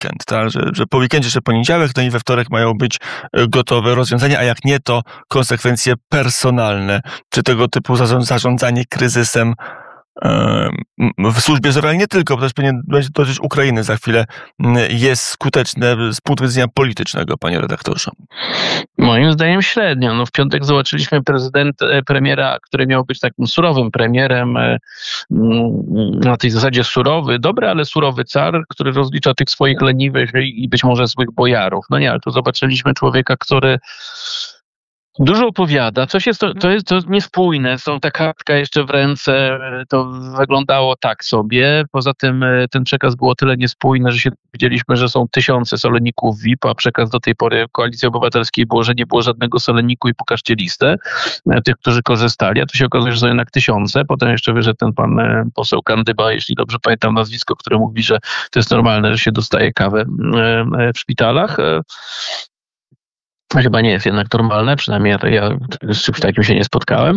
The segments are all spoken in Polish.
weekend, tak? Że po weekendzie, że poniedziałek, no i we wtorek mają być gotowe rozwiązania, a jak nie, to konsekwencje personalne, czy tego typu zarządzanie kryzysem w służbie zdrowia, nie tylko, bo też powinien dotyczyć Ukrainy za chwilę, jest skuteczne z punktu widzenia politycznego, panie redaktorze? Moim zdaniem średnio. No w piątek zobaczyliśmy premiera, który miał być takim surowym premierem, na tej zasadzie surowy, dobry, ale surowy car, który rozlicza tych swoich leniwych i być może złych bojarów. No nie, ale tu zobaczyliśmy człowieka, który dużo opowiada, to jest niespójne, są ta kartka jeszcze w ręce, to wyglądało tak sobie. Poza tym ten przekaz był o tyle niespójny, że się widzieliśmy, że są tysiące solenników VIP, a przekaz do tej pory Koalicji Obywatelskiej było, że nie było żadnego solenniku i pokażcie listę tych, którzy korzystali, a tu się okazuje, że są jednak tysiące. Potem jeszcze wyszedł ten pan poseł Kandyba, jeśli dobrze pamiętam nazwisko, który mówi, że to jest normalne, że się dostaje kawę w szpitalach. Chyba nie jest jednak normalne, przynajmniej ja z czymś takim się nie spotkałem.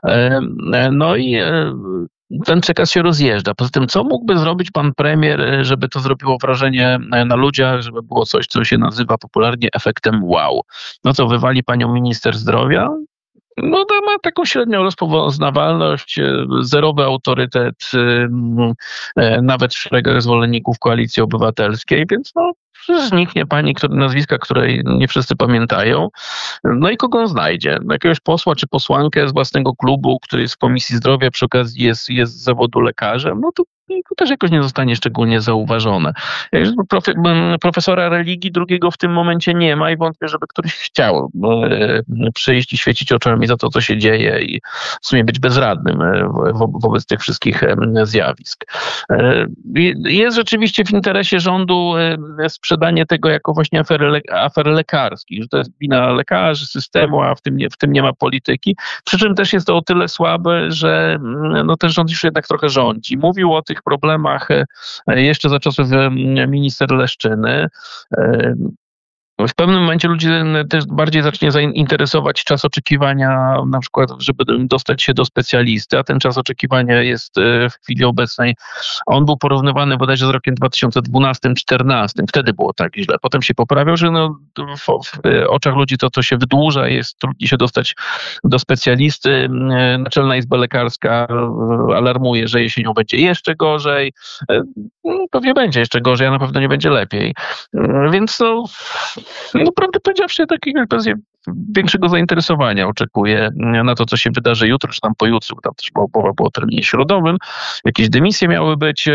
No i ten przekaz się rozjeżdża. Poza tym, co mógłby zrobić pan premier, żeby to zrobiło wrażenie na ludziach, żeby było coś, co się nazywa popularnie efektem wow? No co, wywali panią minister zdrowia? No to ma taką średnią rozpoznawalność, zerowy autorytet, nawet w szeregach zwolenników Koalicji Obywatelskiej, więc no zniknie pani nazwiska, której nie wszyscy pamiętają. No i kogo on znajdzie? Jakiegoś posła czy posłankę z własnego klubu, który jest w Komisji Zdrowia, przy okazji jest z zawodu lekarzem, no to też jakoś nie zostanie szczególnie zauważone. Profesora religii drugiego w tym momencie nie ma i wątpię, żeby ktoś chciał przyjść i świecić oczami za to, co się dzieje i w sumie być bezradnym wobec tych wszystkich zjawisk. Jest rzeczywiście w interesie rządu sprzedanie tego jako właśnie afery lekarskich, że to jest wina lekarzy, systemu, a w tym nie ma polityki. Przy czym też jest to o tyle słabe, że no, ten rząd już jednak trochę rządzi. Mówił o tych problemach jeszcze za czasów minister Leszczyny. W pewnym momencie ludzi też bardziej zacznie interesować czas oczekiwania, na przykład, żeby dostać się do specjalisty, a ten czas oczekiwania jest w chwili obecnej, on był porównywany bodajże z rokiem 2012-2014, wtedy było tak źle. Potem się poprawiał, że no, w oczach ludzi to się wydłuża, jest trudniej się dostać do specjalisty. Naczelna Izba Lekarska alarmuje, że jesienią będzie jeszcze gorzej. Pewnie będzie jeszcze gorzej, a na pewno nie będzie lepiej. Więc no prawdę powiedziawszy, takiego większego zainteresowania oczekuję na to, co się wydarzy jutro, czy tam pojutrze, tam też mowa było o terminie środowym, jakieś dymisje miały być,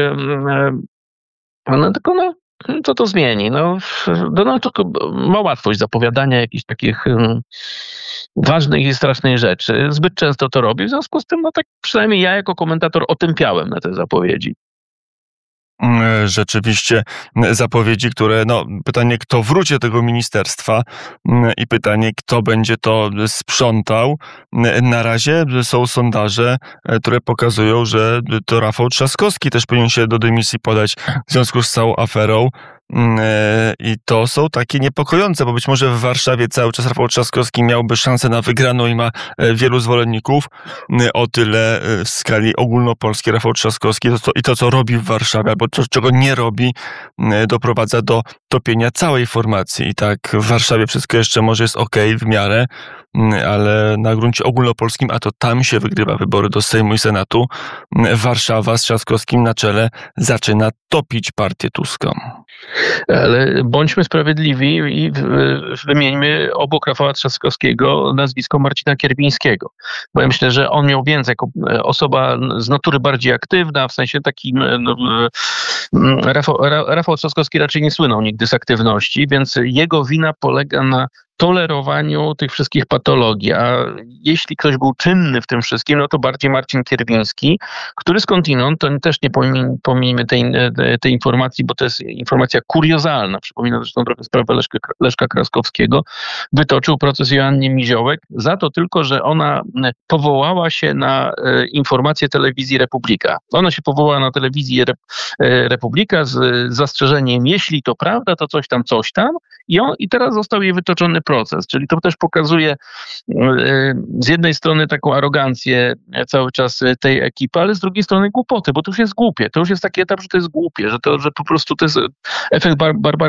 no tylko no, co to zmieni? No, Donald Tusk ma łatwość zapowiadania jakichś takich ważnych i strasznych rzeczy. Zbyt często to robi, w związku z tym, no tak przynajmniej ja jako komentator otępiałem na te zapowiedzi. Rzeczywiście zapowiedzi, które, no pytanie, kto wróci do tego ministerstwa i pytanie, kto będzie to sprzątał. Na razie są sondaże, które pokazują, że to Rafał Trzaskowski też powinien się do dymisji podać w związku z całą aferą. I to są takie niepokojące, bo być może w Warszawie cały czas Rafał Trzaskowski miałby szansę na wygraną i ma wielu zwolenników. O tyle w skali ogólnopolskiej Rafał Trzaskowski to, co robi w Warszawie, albo to, czego nie robi, doprowadza do topienia całej formacji. I tak w Warszawie wszystko jeszcze może jest okej, w miarę, ale na gruncie ogólnopolskim, a to tam się wygrywa wybory do Sejmu i Senatu, Warszawa z Trzaskowskim na czele zaczyna topić partię Tuska. Ale bądźmy sprawiedliwi i wymieńmy obok Rafała Trzaskowskiego nazwisko Marcina Kierwińskiego. Bo ja myślę, że on miał więcej, jako osoba z natury bardziej aktywna, w sensie takim Rafał Trzaskowski raczej nie słynął nigdy z aktywności, więc jego wina polega na tolerowaniu tych wszystkich patologii. A jeśli ktoś był czynny w tym wszystkim, no to bardziej Marcin Kierwiński, który skądinąd, to też nie pomijmy tej informacji, bo to jest informacja kuriozalna, przypominam zresztą trochę sprawę Leszka Kraskowskiego, wytoczył proces Joannie Miziołek za to tylko, że ona powołała się na informację telewizji Republika. Ona się powołała na telewizję Republika z zastrzeżeniem, jeśli to prawda, to coś tam, I teraz został jej wytoczony proces, czyli to też pokazuje z jednej strony taką arogancję cały czas tej ekipy, ale z drugiej strony głupoty, bo to już jest głupie. To już jest taki etap, że to jest głupie, że po prostu to jest efekt